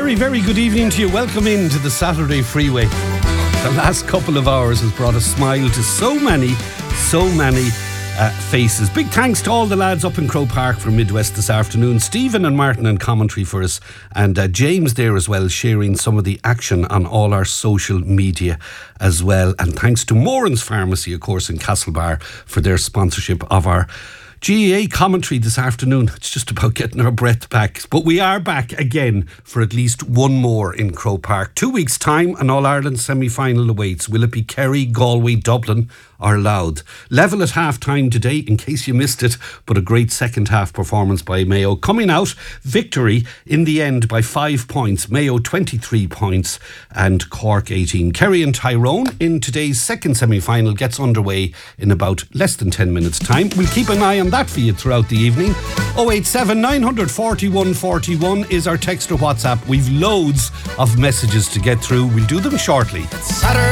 very, very good evening to you. Welcome into the Saturday Freeway. The last couple of hours has brought a smile to so many faces. Big thanks to all the lads up in Croke Park from Midwest this afternoon. Stephen and Martin in commentary for us, and James there as well, sharing some of the action on all our social media as well. And thanks to Moran's Pharmacy, of course, in Castlebar for their sponsorship of our GAA commentary this afternoon. It's just about getting our breath back. But we are back again for at least one more in Croke Park. 2 weeks' time, an All-Ireland semi-final awaits. Will it be Kerry, Galway, Dublin or Louth? Level at half-time today, in case you missed it, but a great second-half performance by Mayo. Coming out, victory in the end by 5 points. Mayo 23 points and Cork 18. Kerry and Tyrone in today's second semi-final gets underway in about less than 10 minutes' time. We'll keep an eye on that for you throughout the evening. 087 941 41 is our text or WhatsApp. We've loads of messages to get through. We'll do them shortly.